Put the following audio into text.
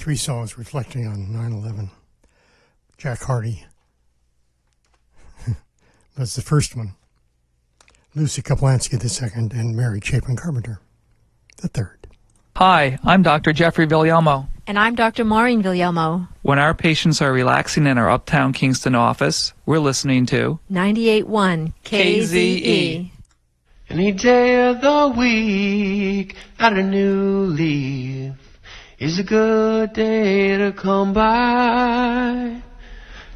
three songs reflecting on 9/11. Jack Hardy was the first one. Lucy Kaplansky the second, and Mary Chapin Carpenter the third. Hi, I'm Dr. Jeffrey Villalmo. And I'm Dr. Maureen Villalmo. When our patients are relaxing in our Uptown Kingston office, we're listening to 98.1 KZE. Any day of the week, got a new leaf, is a good day to come by.